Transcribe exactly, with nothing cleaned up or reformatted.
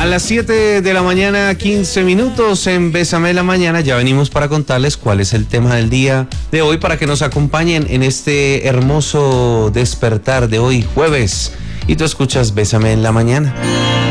A las siete de la mañana, quince minutos en Bésame la Mañana. Ya venimos para contarles cuál es el tema del día de hoy para que nos acompañen en este hermoso despertar de hoy, jueves. Y tú escuchas Bésame en la Mañana.